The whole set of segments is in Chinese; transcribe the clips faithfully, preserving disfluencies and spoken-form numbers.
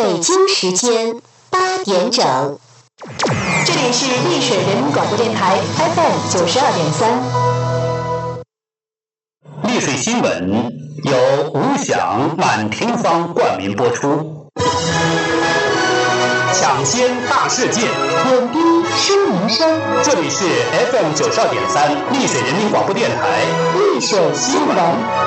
北京时间八点整，这里是丽水人民广播电台 F M 九十二点三。 丽水新闻由吴响、满庭芳冠名播出。抢先大事件， 稳逼说民生。 这里是 F M 九十二点三丽水人民广播电台丽水新闻。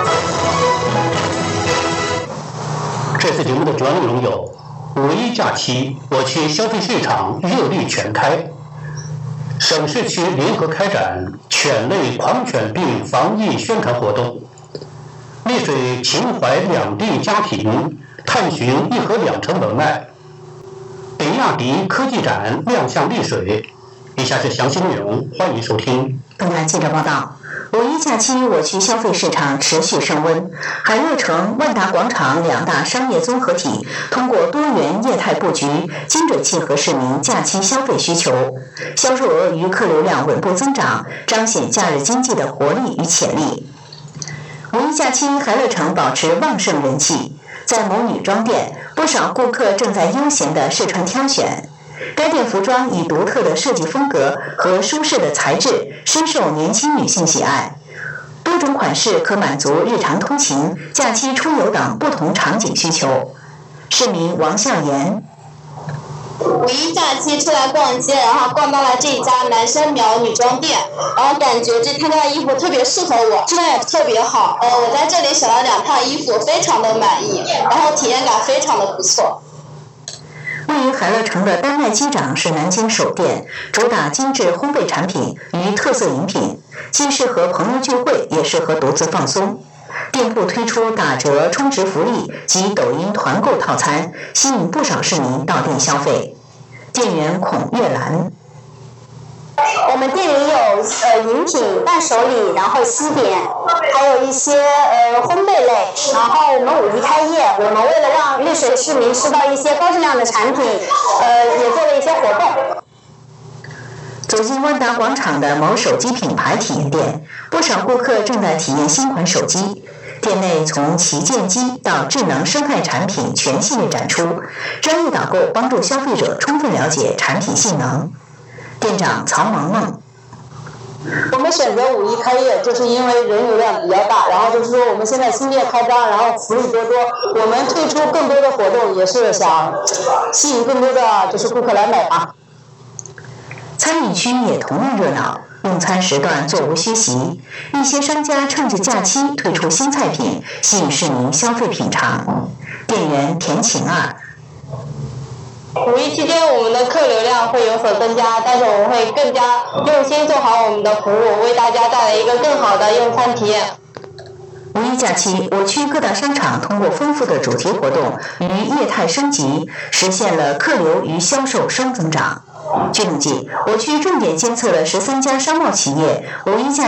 这次节目的主要内容有：五一假期，我区消费市场热力全开；省市区联合开展犬类狂犬病防疫宣传活动；丽水秦淮两地家庭探寻一河两城文脉；北亚迪科技展亮相丽水。以下是详细内容，欢迎收听。 本台记者报道，五一假期我区消费市场持续升温，海乐城、万达广场两大商业综合体通过多元业态布局，精准契合市民假期消费需求，销售额与客流量稳步增长，彰显假日经济的活力与潜力。五一假期，海乐城保持旺盛人气，在某女装店，不少顾客正在悠闲地试穿挑选。该店服装以独特的设计风格和舒适的材质深受年轻女性喜爱，多种款式可满足日常通勤、假期出游等不同场景需求。市民王笑言： 五一假期出来逛街，然后逛到了这家男生苗女装店，然后感觉这他家的衣服特别适合我，质量也特别好。呃，我在这里选了两套衣服，非常的满意，然后体验感非常的不错。 位于海乐城的丹麦机长是南京首店，主打精致烘焙产品与特色饮品，既适合朋友聚会，也适合独自放松。店铺推出打折充值福利及抖音团购套餐，吸引不少市民到店消费。店员孔月兰： 我们店里有呃饮品、伴手礼，然后西点，还有一些呃烘焙类。然后我们五一开业，我们为了让丽水市民吃到一些高质量的产品，呃也做了一些活动。 走进万达广场的某手机品牌体验店，不少顾客正在体验新款手机。店内从旗舰机到智能生态产品全系列展出，专业导购帮助消费者充分了解产品性能。店长曹萌萌： 我们选择五一开业，就是因为人流量比较大，然后就是说我们现在新店开张，然后福利多多，我们推出更多的活动，也是想吸引更多的就是顾客来买嘛。 餐饮区也同样热闹，用餐时段座无虚席，一些商家趁着假期推出新菜品，吸引市民消费品尝。店员田晴儿： 五一期间，我们的客流量会有所增加，但是我们会更加用心做好我们的服务，为大家带来一个更好的用餐体验。 五一假期，我区各大商场通过丰富的主题活动与业态升级，实现了客流与销售双增长。据统计，我区重点监测了十三家商贸企业五一假